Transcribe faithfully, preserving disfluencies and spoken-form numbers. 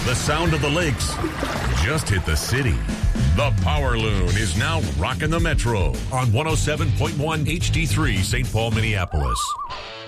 the sound of the lakes just hit the city. The Power Loon is now rocking the Metro on one oh seven point one H D three Saint Paul, Minneapolis.